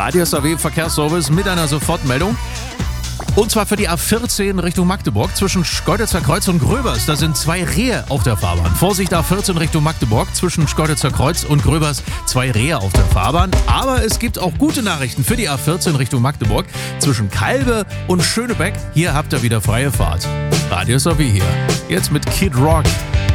Radio SAW Verkehrsservice mit einer Sofortmeldung. Und zwar für die A14 Richtung Magdeburg zwischen Schkeuditzer Kreuz und Gröbers. Da sind 2 Rehe auf der Fahrbahn. Vorsicht, A14 Richtung Magdeburg zwischen Schkeuditzer Kreuz und Gröbers. 2 Rehe auf der Fahrbahn. Aber es gibt auch gute Nachrichten für die A14 Richtung Magdeburg zwischen Calbe und Schönebeck. Hier habt ihr wieder freie Fahrt. Radio SAW hier. Jetzt mit Kid Rock.